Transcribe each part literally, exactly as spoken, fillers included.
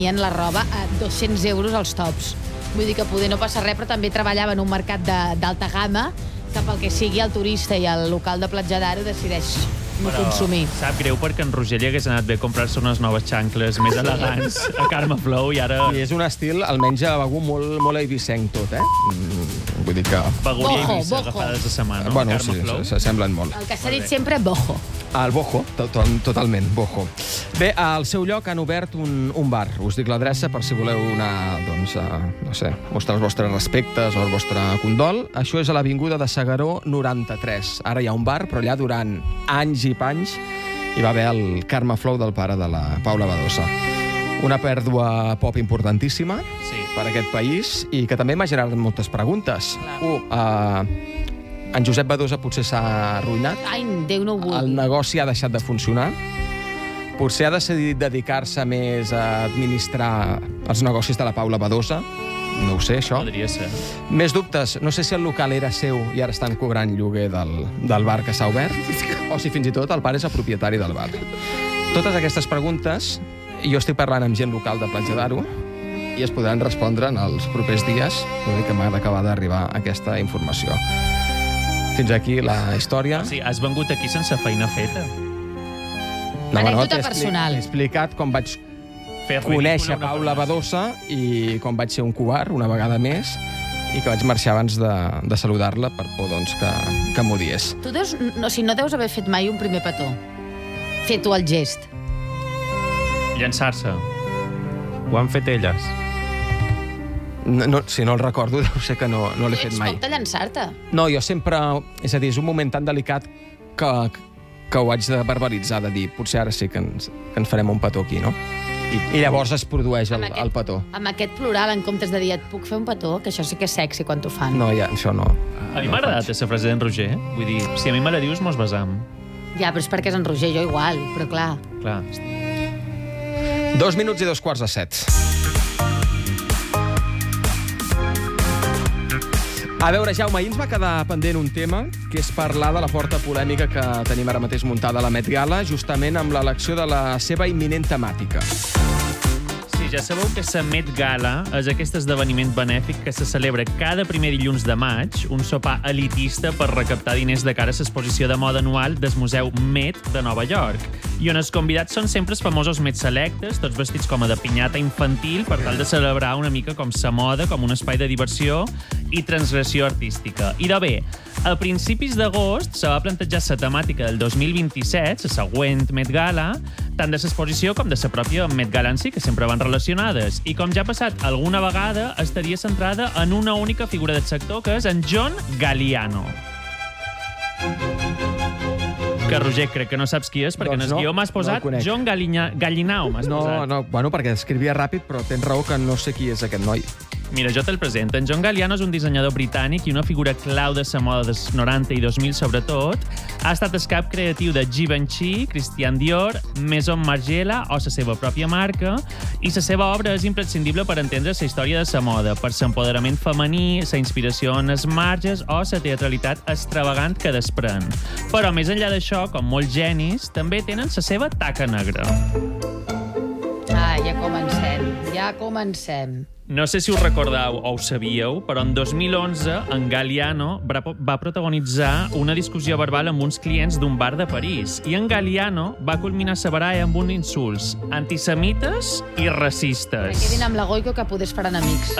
venien la roba a dos-cents euros als tops. Vull dir que poder no passa res, però també treballava en un mercat d'alta gamma que pel que sigui el turista i el local de Platja d'Aro decideix no però consumir. Sap greu perquè en Roger li hagués anat bé comprar-se unes noves xancles més elegants a Carme Flow i ara... I és un estil, almenys a Begú, molt, molt eivissenc tot, eh? Mm, vull dir que... Beguda i Bojo, Eivissa bojo. agafades a sa mà, no? Bueno, Carme sí, Flow. s'assemblen molt. El que s'ha dit sempre, bojo. El bojo, to to totalment, bojo. Bé, al seu lloc han obert un, un bar. Us dic l'adreça per si voleu anar, doncs, a, no sé, mostrar els vostres respectes o el vostre condol. Això és a l'avinguda de Segaró noranta-tres. Ara hi ha un bar, però allà durant anys i panys hi va haver el Carme Flow del pare de la Paula Badosa. Una pèrdua pop importantíssima Sí. per a aquest país i que també m'ha generat moltes preguntes. Un, uh, en Josep Badosa potser s'ha arruïnat. Ai, Déu no ho vulgui. El negoci ha deixat de funcionar. Potser ha decidit dedicar-se més a administrar els negocis de la Paula Badosa. No ho sé, això. Podria ser. Més dubtes. No sé si el local era seu i ara estan cobrant lloguer del, del bar que s'ha obert, o si fins i tot el pare és el propietari del bar. Totes aquestes preguntes, jo estic parlant amb gent local de Platja d'Aro i es podran respondre en els propers dies, l'únic que m'ha d'acabar d'arribar aquesta informació. Fins aquí la història. O sigui, has vengut aquí sense feina feta. Anècdota t'he expli- personal. He explicat com vaig Fer conèixer ridícula una Paula persona. Badosa i com vaig ser un covard una vegada més i que vaig marxar abans de, de saludar-la per por doncs, que, que m'odiés. Tu deus, no, si no deus haver fet mai un primer petó. Fer tu el gest. Llançar-se. Ho han fet elles. No, no, si no el recordo, deu ser que no, no l'he fet Ets mai. poc de llançar-te. No, jo sempre... És a dir, és un moment tan delicat que, que ho haig de verbalitzar, de dir, potser ara sí que ens, que ens farem un petó aquí, no? I, i llavors es produeix el, Amb aquest- el petó. Amb aquest plural, en comptes de dir, et puc fer un petó, que això sí que és sexy quan t'ho fan. No, ja, això no. A mi m'ha agradat aquesta frase d'en Roger. eh? Vull dir, si a mi me la dius, mos besam. Ja, però és perquè és en Roger, jo igual, però clar. Clar. Dos minuts i dos quarts de set. A veure, Jaume, ahir ens va quedar pendent un tema, que és parlar de la forta polèmica que tenim ara mateix muntada a la Met Gala, justament amb l'elecció de la seva imminent temàtica. Sí, ja sabeu que la Met Gala és aquest esdeveniment benèfic que se celebra cada primer dilluns de maig, un sopar elitista per recaptar diners de cara a l'exposició de moda anual del Museu Met de Nova York, i on els convidats són sempre els famosos Met Selectes, tots vestits com a de pinyata infantil per tal de celebrar una mica com sa moda, com un espai de diversió i transgressió artística. I de bé, a principis d'agost se va plantejar la temàtica del dos mil vint-i-set, la següent Met Gala, tant de l'exposició com de la pròpia Met Gala en si, que sempre van relacionades. I com ja ha passat alguna vegada, estaria centrada en una única figura del sector, que és en John Galliano. Que, Roger, crec que no saps qui és, perquè Doncs en el no, guió m'has no el posat conec. John Galliña, Gallinao, m'has No, posat. no, bueno, perquè escrivia ràpid, però tens raó que no sé qui és aquest noi. Mira, jo te'l presento. En John Galliano és un dissenyador britànic i una figura clau de la moda dels noranta i dos mil, sobretot. Ha estat el cap creatiu de Givenchy, Christian Dior, Maison Margiela o la seva pròpia marca, i la seva obra és imprescindible per entendre la història de la moda, per l'empoderament femení, la inspiració en els marges o la teatralitat extravagant que desprèn. Però més enllà d'això, com molts genis, també tenen la seva taca negra. Ah, ja comencem, ja comencem. No sé si us recordeu o ho sabíeu, però en dos mil onze en Galliano va va protagonitzar una discussió verbal amb uns clients d'un bar de París. I en Galliano va culminar la baralla amb uns insults antisemites i Que racistes. quedin amb la Goico que poder faran amics.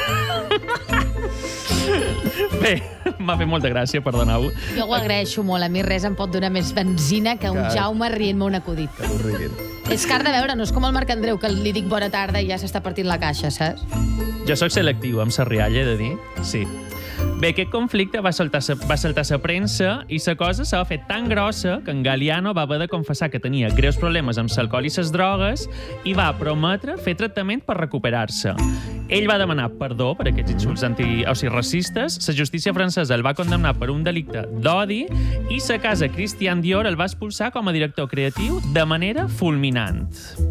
Bé, m'ha fet molta gràcia, perdoneu. Jo ho agraeixo molt, a mi res em pot donar més benzina que un Que- Jaume rient-me un acudit. Que no riguin. És car de veure, no és com el Marc Andreu, que li dic bona tarda i ja s'està partint la caixa, saps? Jo sóc selectiu amb la rialla, he de dir. Sí. Bé, aquest conflicte va saltar sa, va saltar sa premsa i la cosa se va fer tan grossa que en Galliano va haver de confessar que tenia greus problemes amb l'alcohol i les drogues i va prometre fer tractament per recuperar-se. Ell va demanar perdó per aquests insults anti, o sigui, racistes, la justícia francesa el va condemnar per un delicte d'odi i la casa Christian Dior el va expulsar com a director creatiu de manera fulminant.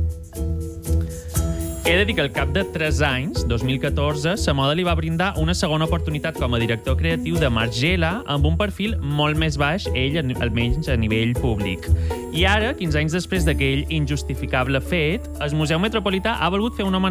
He de dir que al cap de tres anys, dos mil catorze, la moda li va brindar una segona oportunitat com a director creatiu de Margiela amb un perfil molt més baix, ell almenys a nivell públic. I ara, quinze anys després d'aquell injustificable fet, el Museu Metropolità ha volgut fer un homenatge